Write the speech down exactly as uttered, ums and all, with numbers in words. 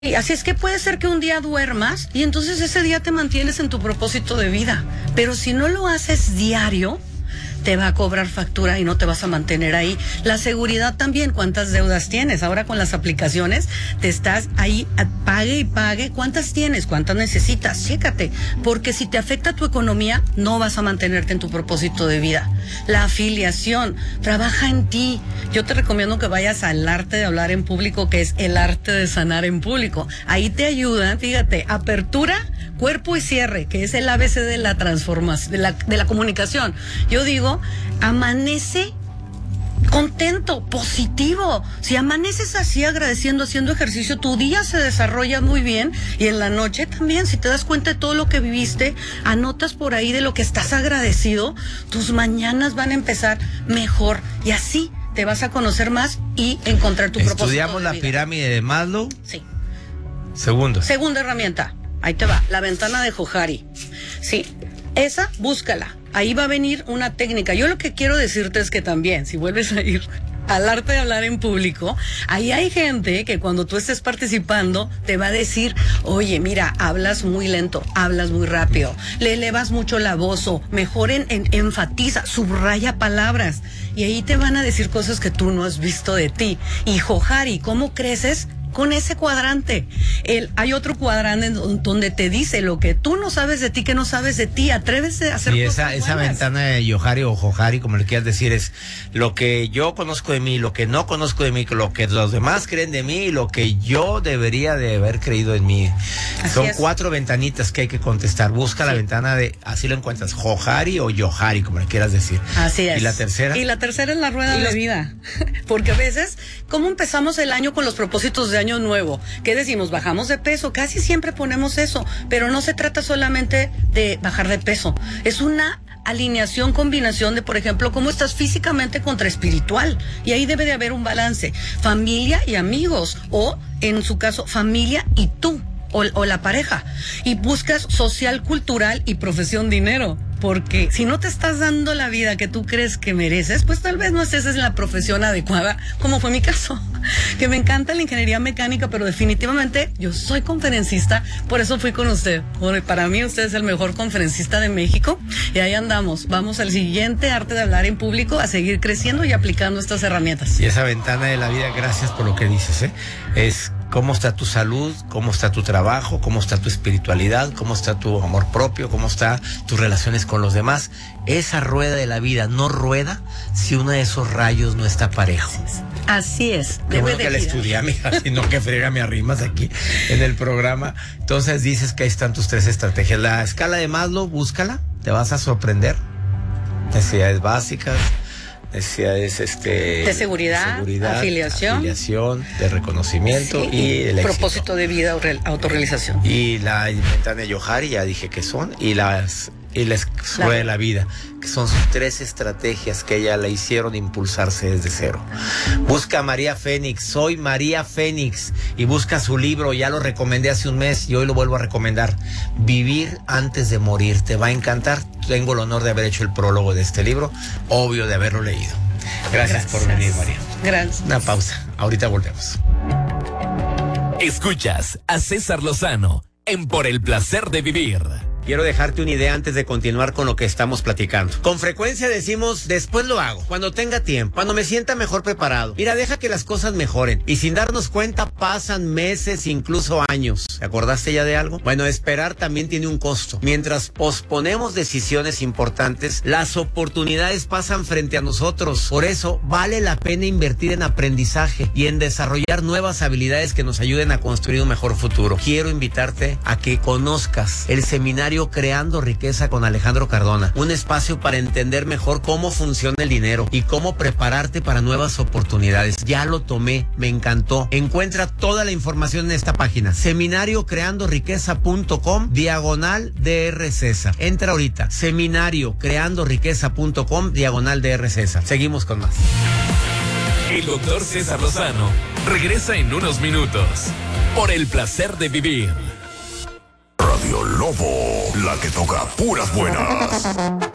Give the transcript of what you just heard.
Y así es que puede ser que un día duermas y entonces ese día te mantienes en tu propósito de vida. Pero si no lo haces diario, te va a cobrar factura y no te vas a mantener ahí. La seguridad también, ¿cuántas deudas tienes? Ahora con las aplicaciones te estás ahí, pague y pague. ¿Cuántas tienes? ¿Cuántas necesitas? Chécate, porque si te afecta tu economía, no vas a mantenerte en tu propósito de vida. La afiliación, trabaja en ti. Yo te recomiendo que vayas al arte de hablar en público, que es el arte de sanar en público. Ahí te ayuda, fíjate, apertura, cuerpo y cierre, que es el A B C de la transformación, de la, de la comunicación. Yo digo, amanece contento, positivo. Si amaneces así agradeciendo, haciendo ejercicio, tu día se desarrolla muy bien y en la noche también, si te das cuenta de todo lo que viviste, anotas por ahí de lo que estás agradecido, tus mañanas van a empezar mejor y así te vas a conocer más y encontrar tu propósito. Estudiamos la pirámide de Maslow. Sí. Segundo. Segunda herramienta. Ahí te va, la ventana de Johari. Sí, esa, búscala. Ahí va a venir una técnica. Yo lo que quiero decirte es que también, si vuelves a ir al arte de hablar en público, ahí hay gente que cuando tú estés participando te va a decir, oye, mira, hablas muy lento, hablas muy rápido, le elevas mucho la voz, o mejor en, en, enfatiza, subraya palabras. Y ahí te van a decir cosas que tú no has visto de ti. Y Johari, ¿cómo creces? Con ese cuadrante. El, hay otro cuadrante donde te dice lo que tú no sabes de ti, que no sabes de ti. Atrévese a hacer y cosas esa, esa buenas. ventana de Johari o Johari, como le quieras decir, es lo que yo conozco de mí, lo que no conozco de mí, lo que los demás creen de mí y lo que yo debería de haber creído en mí. Así Son es. cuatro ventanitas que hay que contestar. Busca sí. la ventana de, así lo encuentras, Johari o Johari, como le quieras decir. Así es. ¿Y la tercera? Y la tercera es la rueda ¿Y de los... vida. Porque a veces, ¿cómo empezamos el año con los propósitos de año nuevo? ¿Qué decimos? Bajamos de peso. Casi siempre ponemos eso, pero no se trata solamente de bajar de peso. Es una alineación, combinación de, por ejemplo, cómo estás físicamente contra espiritual. Y ahí debe de haber un balance. Familia y amigos, o en su caso, familia y tú, o, o la pareja. Y buscas social, cultural y profesión, dinero. Porque si no te estás dando la vida que tú crees que mereces, pues tal vez no estés en la profesión adecuada, como fue mi caso, que me encanta la ingeniería mecánica, pero definitivamente yo soy conferencista, por eso fui con usted. Porque para mí usted es el mejor conferencista de México y ahí andamos. Vamos al siguiente arte de hablar en público, a seguir creciendo y aplicando estas herramientas. Y esa ventana de la vida, gracias por lo que dices, ¿eh? Es cómo está tu salud, cómo está tu trabajo, cómo está tu espiritualidad, cómo está tu amor propio, cómo está tus relaciones con los demás. Esa rueda de la vida no rueda si uno de esos rayos no está parejo. Así es. Qué Debe bueno de que la girar. estudié, amiga, sino que frega me arrimas aquí en el programa. Entonces dices que ahí están tus tres estrategias. La escala de Maslow, búscala, te vas a sorprender. Necesidades básicas, necesidades este de seguridad, de seguridad afiliación, afiliación, de reconocimiento, sí, y el propósito éxito. de vida, autorrealización. Y la ventana de Johari, ya dije que son, y las y la rueda de la vida, que son sus tres estrategias que ella la hicieron impulsarse desde cero. Busca a María Fénix, soy María Fénix, y busca su libro, ya lo recomendé hace un mes y hoy lo vuelvo a recomendar, Vivir antes de morir, te va a encantar. Tengo el honor de haber hecho el prólogo de este libro, obvio de haberlo leído. Gracias, Gracias. por venir, María. Gracias. Una pausa, ahorita volvemos. Escuchas a César Lozano en Por el Placer de Vivir. Quiero dejarte una idea antes de continuar con lo que estamos platicando. Con frecuencia decimos, después lo hago, cuando tenga tiempo, cuando me sienta mejor preparado. Mira, deja que las cosas mejoren. Y sin darnos cuenta pasan meses, incluso años. ¿Te acordaste ya de algo? Bueno, esperar también tiene un costo. Mientras posponemos decisiones importantes, las oportunidades pasan frente a nosotros. Por eso, vale la pena invertir en aprendizaje y en desarrollar nuevas habilidades que nos ayuden a construir un mejor futuro. Quiero invitarte a que conozcas el seminario Creando Riqueza con Alejandro Cardona, un espacio para entender mejor cómo funciona el dinero y cómo prepararte para nuevas oportunidades. Ya lo tomé, me encantó. Encuentra toda la información en esta página, seminario creando riqueza punto com, diagonal DR César. Entra ahorita, seminario creando riqueza punto com, diagonal DR César. Seguimos con más. El doctor César Lozano regresa en unos minutos. Por el placer de vivir. Radio Lobo, la que toca puras buenas.